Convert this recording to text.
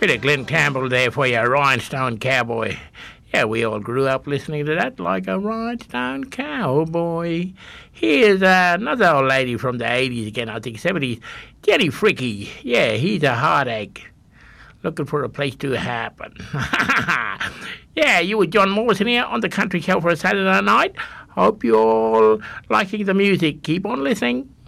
Bit of Glenn Campbell there for you, Rhinestone Cowboy. Yeah, we all grew up listening to that like a rhinestone cowboy. Here's another old lady from the 80s again, I think 70s. Jenny Fricky. Yeah, he's a heartache. Looking for a place to happen. Yeah, you with John Morrison here on the Country Show for a Saturday night. Hope you're all liking the music. Keep on listening.